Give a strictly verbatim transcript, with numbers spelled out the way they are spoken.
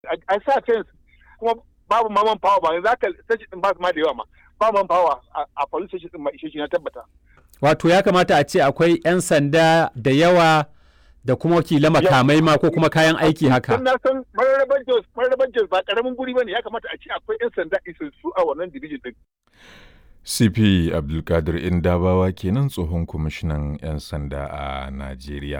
a sa fence kuma babu ma man power ba za ka sashi din ba ma da yawa ma ba man power a police station din ma ishe shi na tabbata. Wato ya kamata a ce akwai 'yan sanda da yawa da kuma wakila makamai ma ko kuma kayan aiki haka. Na san mararraban Jos mararraban Jos ba karamin guri bane, ya kamata a ce akwai 'yan sanda isassu a wannan division din. C P Abdulkadir Indabawa kenan tsohon kwamishinan 'yan sanda a Najeriya.